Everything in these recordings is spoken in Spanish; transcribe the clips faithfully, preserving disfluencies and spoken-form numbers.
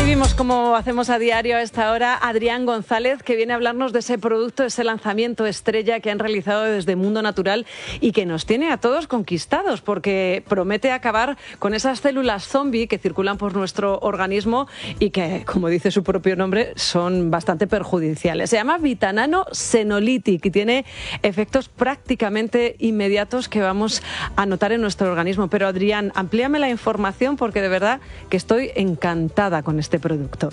Recibimos, como hacemos a diario a esta hora, a Adrián González, que viene a hablarnos de ese producto, ese lanzamiento estrella que han realizado desde Mundo Natural y que nos tiene a todos conquistados, porque promete acabar con esas células zombie que circulan por nuestro organismo y que, como dice su propio nombre, son bastante perjudiciales. Se llama Vitanano Senolytic y tiene efectos prácticamente inmediatos que vamos a notar en nuestro organismo. Pero Adrián, amplíame la información porque de verdad que estoy encantada con este producto.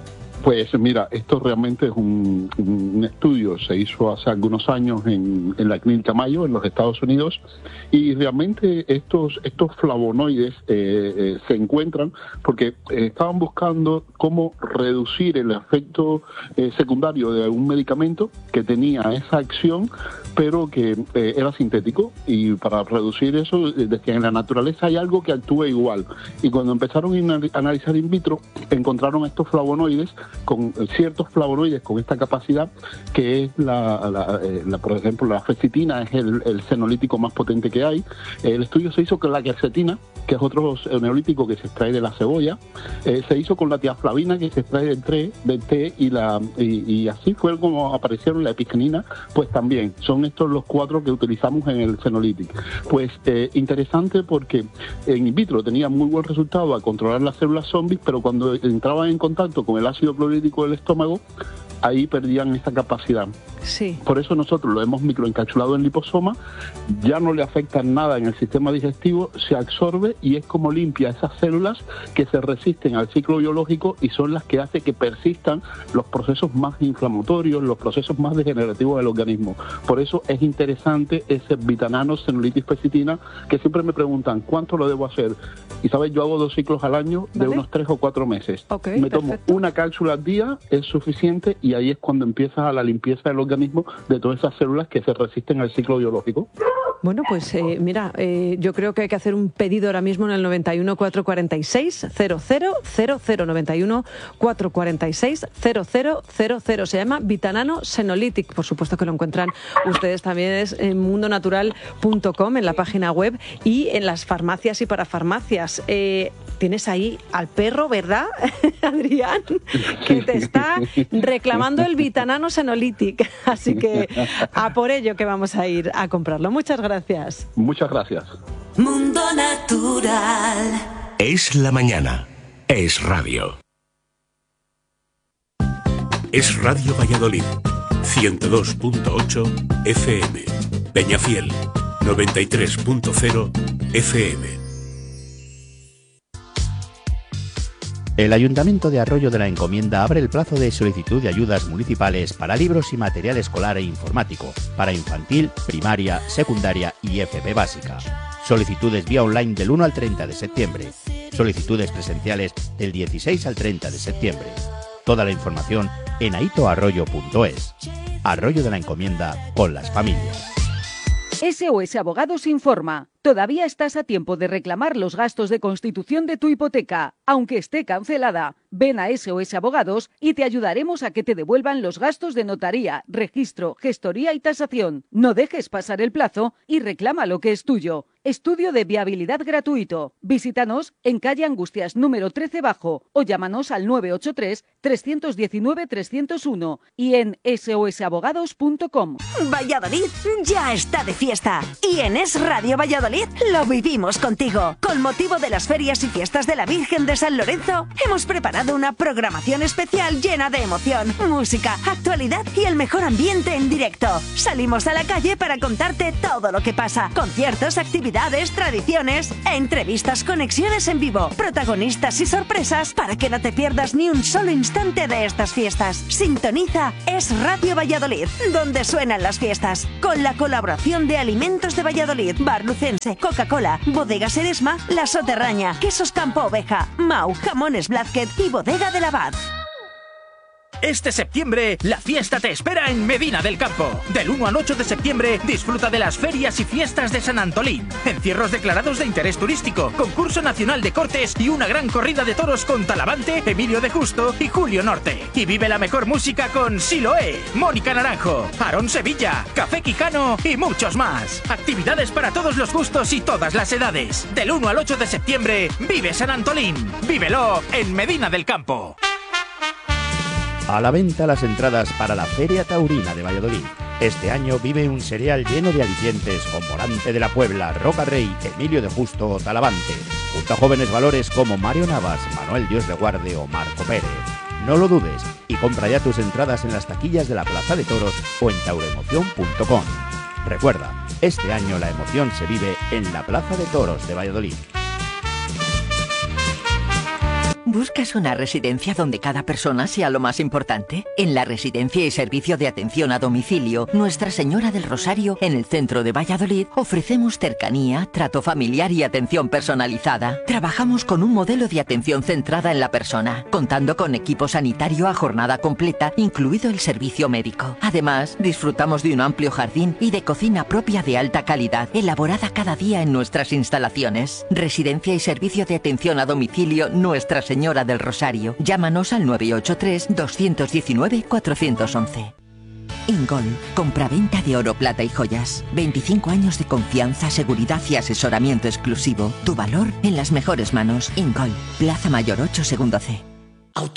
Pues mira, esto realmente es un, un estudio, se hizo hace algunos años en, en la Clínica Mayo, en los Estados Unidos, y realmente estos, estos flavonoides eh, eh, se encuentran porque eh, estaban buscando cómo reducir el efecto eh, secundario de un medicamento que tenía esa acción, pero que eh, era sintético, y para reducir eso, decían, en la naturaleza hay algo que actúa igual, y cuando empezaron a analizar in vitro, encontraron estos flavonoides con ciertos flavonoides con esta capacidad, que es la, la, la por ejemplo, la fecitina es el, el senolítico más potente que hay. El estudio se hizo con la quercetina, que es otro neolítico que se extrae de la cebolla. Eh, se hizo con la tiaflavina, que se extrae del té, del té y, la, y, y así fue como aparecieron la epigenina, pues también son estos los cuatro que utilizamos en el Senolytic. Pues eh, interesante porque en in vitro tenía muy buen resultado a controlar las células zombies, pero cuando entraban en contacto con el ácido clorhídrico del estómago, ahí perdían esa capacidad. Sí. Por eso nosotros lo hemos microencapsulado en liposoma, ya no le afecta nada en el sistema digestivo, se absorbe y es como limpia esas células que se resisten al ciclo biológico y son las que hacen que persistan los procesos más inflamatorios, los procesos más degenerativos del organismo. Por eso es interesante ese Vitanano Senolytic Fecitina, que siempre me preguntan ¿cuánto lo debo hacer? Y sabes, yo hago dos ciclos al año de ¿Vale? unos tres o cuatro meses. Okay, me tomo perfecto. una cápsula al día, es suficiente, y ahí es cuando empieza la limpieza del organismo de todas esas células que se resisten al ciclo biológico. Bueno, pues eh, mira, eh, yo creo que hay que hacer un pedido ahora mismo en el noventa y uno, cuatrocientos cuarenta y seis, cero cero cero cero, noventa y uno, cuatrocientos cuarenta y seis, cero cero cero cero. Se llama Vitanano Senolytic. Por supuesto que lo encuentran ustedes también es en mundo natural punto com, en la página web y en las farmacias y para farmacias. Eh, tienes ahí al perro, ¿verdad, Adrián? Que te está reclamando el Vitanano Senolytic. Así que a por ello que vamos a ir a comprarlo. Muchas gracias. Gracias. Muchas gracias. Mundo Natural. Es la mañana. Es radio. Es Radio Valladolid. ciento dos punto ocho F M. Peñafiel. noventa y tres punto cero F M. El Ayuntamiento de Arroyo de la Encomienda abre el plazo de solicitud de ayudas municipales para libros y material escolar e informático, para infantil, primaria, secundaria y F P básica. Solicitudes vía online del uno al treinta de septiembre. Solicitudes presenciales del dieciséis al treinta de septiembre. Toda la información en aitoarroyo punto es. Arroyo de la Encomienda con las familias. S O S Abogados informa. Todavía estás a tiempo de reclamar los gastos de constitución de tu hipoteca. Aunque esté cancelada, ven a S O S Abogados y te ayudaremos a que te devuelvan los gastos de notaría, registro, gestoría y tasación. No dejes pasar el plazo y reclama lo que es tuyo. Estudio de viabilidad gratuito. Visítanos en calle Angustias número trece bajo o llámanos al nueve ocho tres, tres uno nueve, tres cero uno y en s o s abogados punto com. Valladolid ya está de fiesta y en Es Radio Valladolid lo vivimos contigo. Con motivo de las ferias y fiestas de la Virgen de San Lorenzo, hemos preparado una programación especial llena de emoción, música, actualidad y el mejor ambiente en directo. Salimos a la calle para contarte todo lo que pasa. Conciertos, actividades, tradiciones, entrevistas, conexiones en vivo, protagonistas y sorpresas para que no te pierdas ni un solo instante de estas fiestas. Sintoniza Es Radio Valladolid, donde suenan las fiestas, con la colaboración de Alimentos de Valladolid, Bar Lucense, Coca-Cola, Bodegas Eresma, La Soterraña, Quesos Campo Oveja, Mau, Jamones Blázquez y Bodega del Abad. Este septiembre, la fiesta te espera en Medina del Campo. Del uno al ocho de septiembre, disfruta de las ferias y fiestas de San Antolín. Encierros declarados de interés turístico, concurso nacional de cortes y una gran corrida de toros con Talavante, Emilio de Justo y Julio Norte. Y vive la mejor música con Siloé, Mónica Naranjo, Aarón Sevilla, Café Quijano y muchos más. Actividades para todos los gustos y todas las edades. Del uno al ocho de septiembre, vive San Antolín. Vívelo en Medina del Campo. A la venta las entradas para la Feria Taurina de Valladolid. Este año vive un serial lleno de alicientes con Morante de la Puebla, Roca Rey, Emilio de Justo o Talavante, junto a jóvenes valores como Mario Navas, Manuel Dios de Guarde o Marco Pérez. No lo dudes y compra ya tus entradas en las taquillas de la Plaza de Toros o en tauroemoción punto com. Recuerda, este año la emoción se vive en la Plaza de Toros de Valladolid. ¿Buscas una residencia donde cada persona sea lo más importante? En la Residencia y Servicio de Atención a Domicilio Nuestra Señora del Rosario, en el centro de Valladolid, ofrecemos cercanía, trato familiar y atención personalizada. Trabajamos con un modelo de atención centrada en la persona, contando con equipo sanitario a jornada completa, incluido el servicio médico. Además, disfrutamos de un amplio jardín y de cocina propia de alta calidad, elaborada cada día en nuestras instalaciones. Residencia y Servicio de Atención a Domicilio Nuestra Señora Señora del Rosario. Llámanos al nueve ocho tres, dos uno nueve, cuatro uno uno. Ingol, compraventa de oro, plata y joyas. veinticinco años de confianza, seguridad y asesoramiento exclusivo. Tu valor en las mejores manos. Ingol, Plaza Mayor ocho, segundo C.